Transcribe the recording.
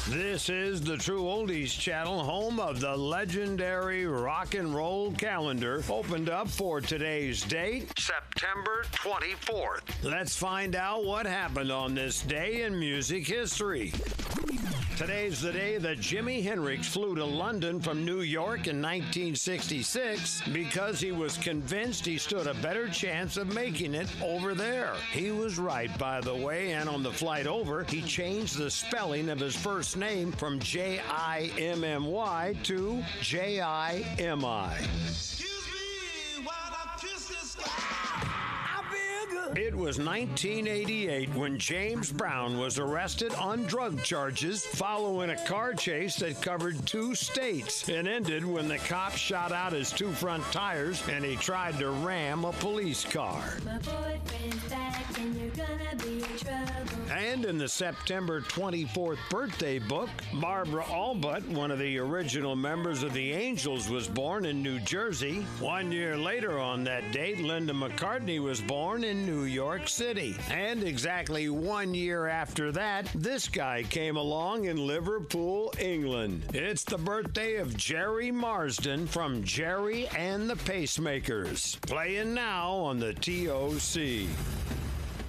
This is the True Oldies Channel, home of the legendary rock and roll calendar, opened up for today's date, September 24th. Let's find out what happened on this day in music history. Today's the day that Jimi Hendrix flew to London from New York in 1966 because he was convinced he stood a better chance of making it over there. He was right, by the way, and on the flight over, he changed the spelling of his first name from Jimmy to Jimi. It was 1988 when James Brown was arrested on drug charges following a car chase that covered 2 states. It ended when the cop shot out his 2 front tires and he tried to ram a police car. My boyfriend's back and you're gonna be in trouble. And in the September 24th birthday book, Barbara Albutt, one of the original members of the Angels, was born in New Jersey. 1 year later on that date, Linda McCartney was born in New York City. And exactly 1 year after that, this guy came along in Liverpool, England. It's the birthday of Jerry Marsden from Jerry and the Pacemakers. Playing now on the TOC.